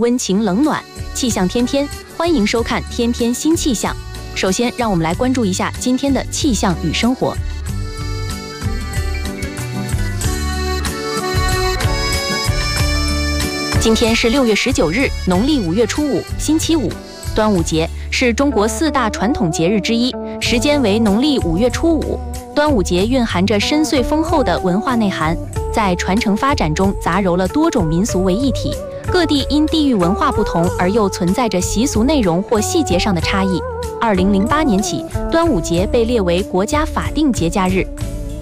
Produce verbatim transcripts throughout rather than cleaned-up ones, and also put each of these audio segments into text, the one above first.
温情冷暖，气象天天，欢迎收看天天新气象。首先，让我们来关注一下今天的气象与生活。今天是六月十九日，农历五月初五，星期五，端午节是中国四大传统节日之一，时间为农历五月初五。端午节蕴含着深邃丰厚的文化内涵，在传承发展中杂糅了多种民俗为一体，各地因地域文化不同而又存在着习俗内容或细节上的差异。二零零八年起，端午节被列为国家法定节假日。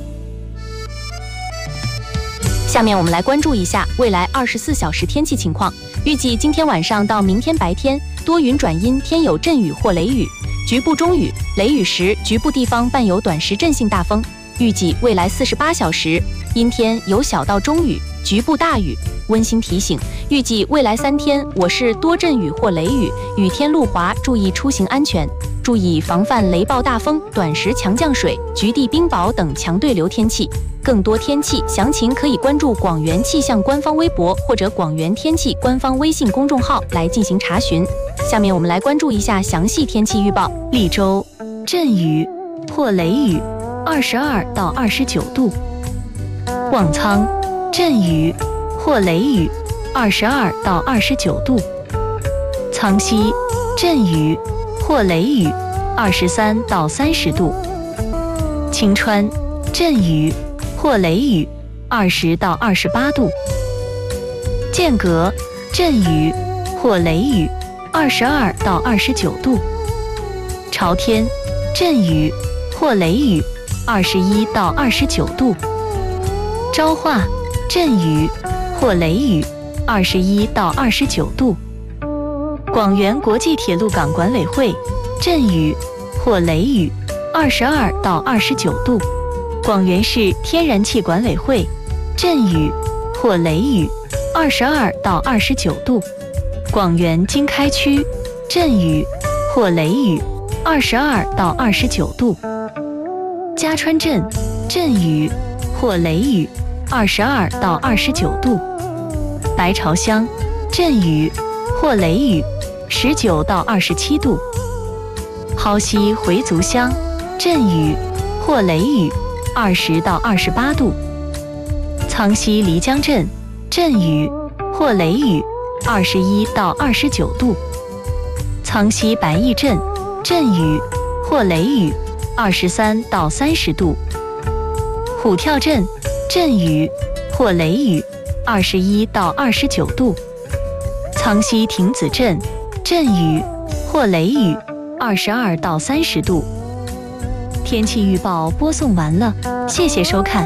下面我们来关注一下未来二十四小时天气情况。预计今天晚上到明天白天多云转阴，天有阵雨或雷雨，局部中雨，雷雨时局部地方伴有短时阵性大风。预计未来四十八小时阴天有小到中雨，局部大雨。温馨提醒：预计未来三天我市多阵雨或雷雨，雨天路滑，注意出行安全，注意防范雷暴大风、短时强降水、局地冰雹等强对流天气。更多天气详情可以关注广元气象官方微博或者广元天气官方微信公众号来进行查询。下面我们来关注一下详细天气预报。 利州阵雨或雷雨，二十二到二十九度。望苍阵雨或雷雨，二十二到二十九度。苍溪阵雨或雷雨，二十三到三十度。青川阵雨或雷雨，二十到二十八度。剑阁阵雨或雷雨，二十二到二十九度。朝天阵雨或雷雨，二十一到二十九度。昭化阵雨或雷雨，二十一到二十九度。广元国际铁路港管委会阵雨或雷雨，二十二到二十九度。广元市天然气管委会阵雨或雷雨，二十二到二十九度。广元经开区阵雨或雷雨，二十二到二十九度。嘉川镇阵雨或雷雨，二十二到二十九度。白朝乡阵雨或雷雨，十九到二十七度。蒿溪回族乡阵雨或雷雨，二十到二十八度。苍溪漓江镇阵雨或雷雨，二十一到二十九度。苍溪白义镇阵雨或雷雨，二十三到三十度。虎跳镇阵雨或雷雨，二十一到二十九度。苍溪亭子镇阵雨或雷雨，二十二到三十度。天气预报播送完了，谢谢收看。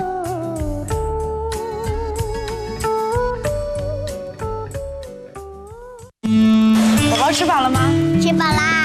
宝宝吃饱了吗？ 吃饱啦。